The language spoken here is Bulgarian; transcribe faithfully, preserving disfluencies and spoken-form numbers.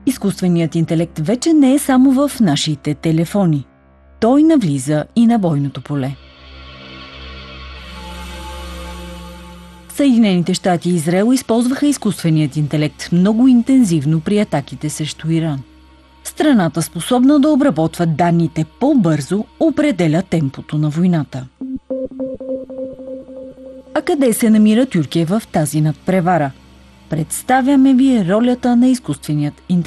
Изкуственият интелект вече не е само в нашите телефони. Той навлиза и на бойното поле. Съединените щати и Израел използваха изкуственият интелект много интензивно при атаките срещу Иран. Страната, способна да обработва данните по-бързо, определя темпото на войната. А къде се намира Тюркия в тази надпревара? Представяме ви ролята на изкуственият интелект.